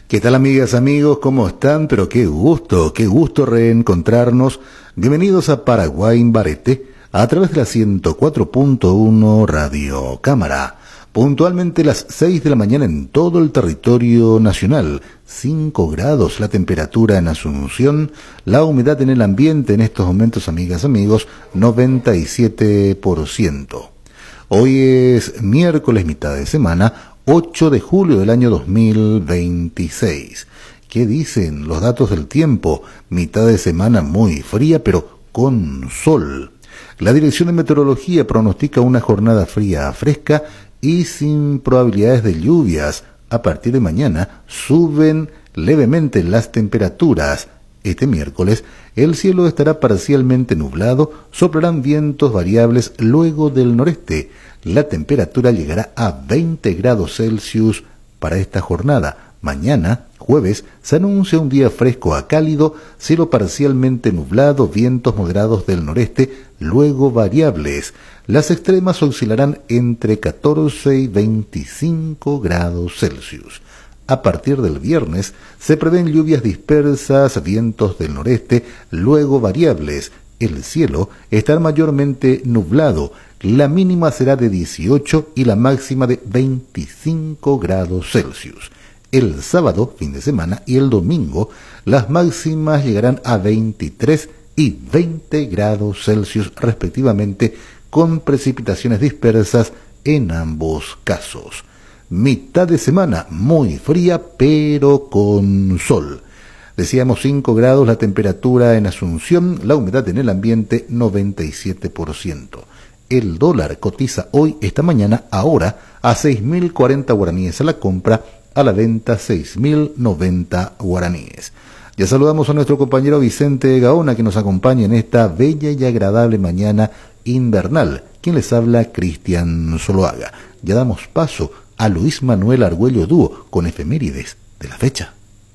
¿Qué tal, amigas, amigos? ¿Cómo están? Pero qué gusto reencontrarnos. Bienvenidos a Paraguay Barete a través de la 104.1 Radio Cámara. Puntualmente las 6 de la mañana en todo el territorio nacional. 5 grados la temperatura en Asunción. La humedad en el ambiente en estos momentos, amigas, amigos, 97%. Hoy es miércoles, mitad de semana, 8 de julio del año 2026. ¿Qué dicen los datos del tiempo? Mitad de semana muy fría, pero con sol. La Dirección de Meteorología pronostica una jornada fría a fresca y sin probabilidades de lluvias. A partir de mañana suben levemente las temperaturas. Este miércoles el cielo estará parcialmente nublado, soplarán vientos variables luego del noreste. La temperatura llegará a 20 grados Celsius para esta jornada. Mañana, jueves, se anuncia un día fresco a cálido, cielo parcialmente nublado, vientos moderados del noreste, luego variables. Las extremas oscilarán entre 14 y 25 grados Celsius. A partir del viernes se prevén lluvias dispersas, vientos del noreste, luego variables. El cielo estará mayormente nublado. La mínima será de 18 y la máxima de 25 grados Celsius. El sábado, fin de semana, y el domingo, las máximas llegarán a 23 y 20 grados Celsius respectivamente, con precipitaciones dispersas en ambos casos. Mitad de semana muy fría, pero con sol. Decíamos 5 grados la temperatura en Asunción, la humedad en el ambiente 97%. El dólar cotiza hoy, esta mañana, ahora, a 6.040 guaraníes a la compra, a la venta 6.090 guaraníes. Ya saludamos a nuestro compañero Vicente Gaona, que nos acompaña en esta bella y agradable mañana invernal. Quien les habla, Cristian Zuluaga. Ya damos paso a Luis Manuel Argüello Dúo con efemérides de la fecha.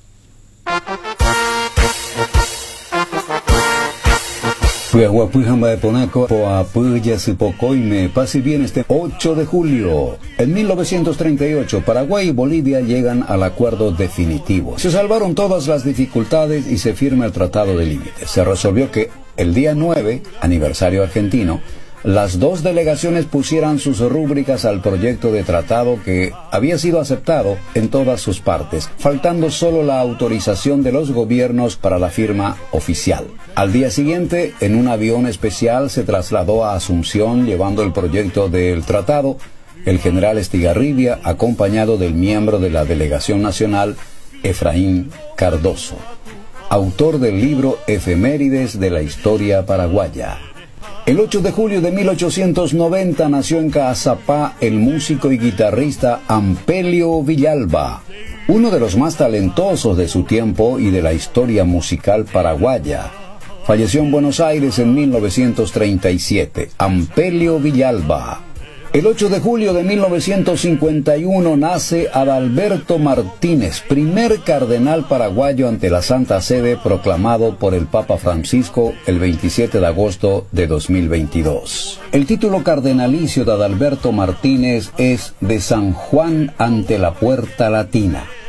Pase bien este 8 de julio. En 1938, Paraguay y Bolivia llegan al acuerdo definitivo. Se salvaron todas las dificultades y se firma el Tratado de Límites. Se resolvió que el día 9, aniversario argentino, las dos delegaciones pusieran sus rúbricas al proyecto de tratado que había sido aceptado en todas sus partes, faltando solo la autorización de los gobiernos para la firma oficial. Al día siguiente, en un avión especial se trasladó a Asunción llevando el proyecto del tratado el general Estigarribia, acompañado del miembro de la delegación nacional, Efraín Cardoso, autor del libro Efemérides de la Historia Paraguaya. El 8 de julio de 1890 nació en Caazapá el músico y guitarrista Ampelio Villalba, uno de los más talentosos de su tiempo y de la historia musical paraguaya. Falleció en Buenos Aires en 1937. Ampelio Villalba. El 8 de julio de 1951 nace Adalberto Martínez, primer cardenal paraguayo ante la Santa Sede, proclamado por el Papa Francisco el 27 de agosto de 2022. El título cardenalicio de Adalberto Martínez es de San Juan ante la Puerta Latina.